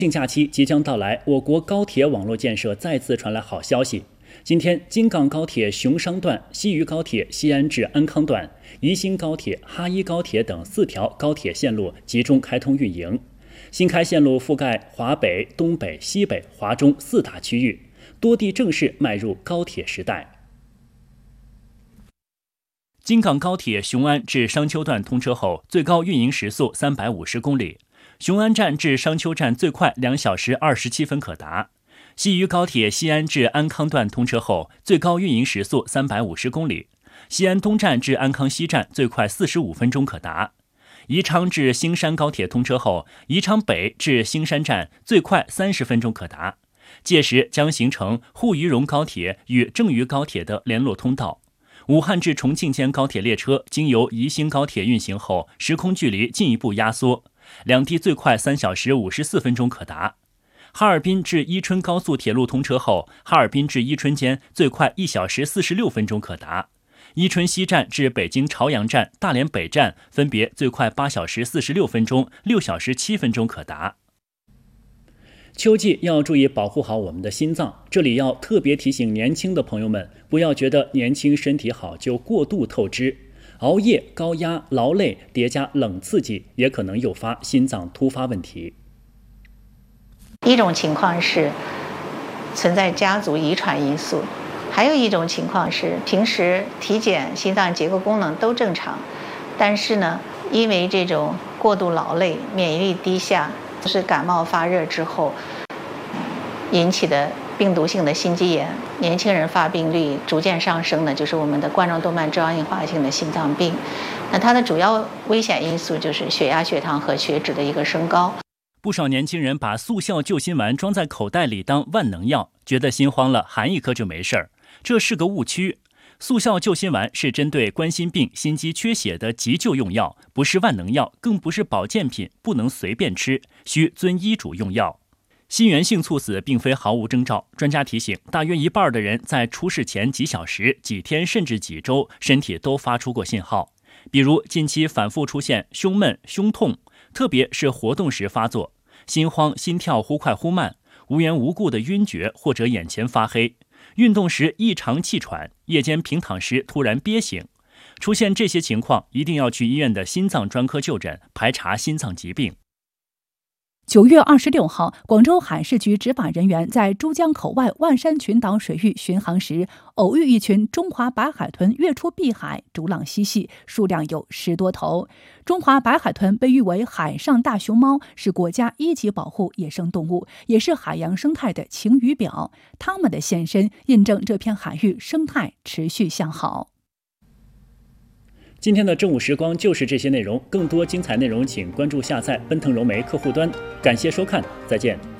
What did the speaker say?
假期即将到来，我国高铁网络建设再次传来好消息。今天，京港高铁熊商段、西渝高铁西安至安康段、宜兴高铁、哈一高铁等4条高铁线路集中开通运营。新开线路覆盖华北、东北、西北、华中4大区域，多地正式迈入高铁时代。京港高铁雄安至商丘段通车后，最高运营时速350公里。雄安站至商丘站最快2小时27分可达。西渝高铁西安至安康段通车后，最高运营时速350公里。西安东站至安康西站最快45分钟可达。宜昌至兴山高铁通车后，宜昌北至兴山站最快30分钟可达。届时将形成沪渝蓉高铁与郑渝高铁的联络通道。武汉至重庆间高铁列车经由宜兴高铁运行后，时空距离进一步压缩，两地最快3小时54分钟可达。哈尔滨至伊春高速铁路通车后，哈尔滨至伊春间最快1小时46分钟可达。伊春西站至北京朝阳站、大连北站分别最快8小时46分钟、6小时7分钟可达。秋季要注意保护好我们的心脏，这里要特别提醒年轻的朋友们，不要觉得年轻身体好就过度透支。熬夜、高压、劳累叠加冷刺激，也可能诱发心脏突发问题。 一种情况是存在家族遗传因素，还有一种情况是平时体检心脏结构功能都正常，但是呢，因为这种过度劳累、免疫力低下，就是感冒发热之后引起的病毒性的心肌炎，年轻人发病率逐渐上升的，就是我们的冠状动脉粥样硬化性的心脏病。那它的主要危险因素就是血压、血糖和血脂的一个升高。 不少年轻人把速效救心丸装在口袋里当万能药，觉得心慌了含一颗就没事儿，这是个误区。速效救心丸是针对冠心病、心肌缺血的急救用药，不是万能药，更不是保健品，不能随便吃，需遵医嘱用药。心源性猝死并非毫无征兆，专家提醒，大约1半的人在出事前几小时、几天甚至几周，身体都发出过信号，比如近期反复出现胸闷、胸痛，特别是活动时发作，心慌、心跳忽快忽慢，无缘无故的晕厥或者眼前发黑，运动时异常气喘，夜间平躺时突然憋醒。出现这些情况，一定要去医院的心脏专科就诊，排查心脏疾病。 9月26号，广州海事局执法人员在珠江口外万山群岛水域巡航时，偶遇一群中华白海豚跃出碧海，逐浪嬉戏，数量有10多头。中华白海豚被誉为海上大熊猫，是国家1级保护野生动物，也是海洋生态的晴雨表。它们的现身，印证这片海域生态持续向好。 今天的正午时光就是这些内容，更多精彩内容请关注下载奔腾融媒客户端。感谢收看，再见。